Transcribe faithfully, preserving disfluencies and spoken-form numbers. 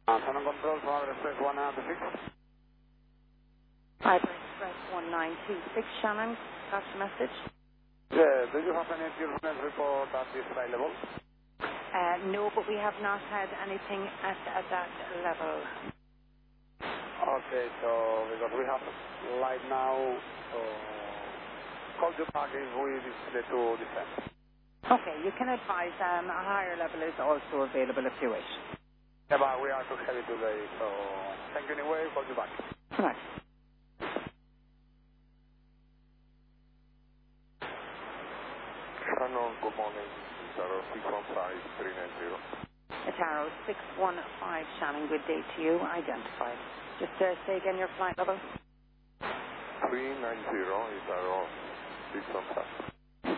Uh, Shannon Control, Fiber Express one nine two six. Fiber Express one nine two six, Shannon. Got your message? Yeah, do you have any turbulence report at this high level? Uh, no, but we have not had anything at, at that level. Okay, so because we have light now, so call you back if we decide to descend. Okay, you can advise um, a higher level is also available if you wish. Yeah, but we are too heavy today, so thank you anyway, call you back. Right. Shannon, good morning. Zero six one five three nine zero. Ataro six one five, Shannon, good day to you. Identified. Just uh, say again your flight level. three nine zero is zero six one five.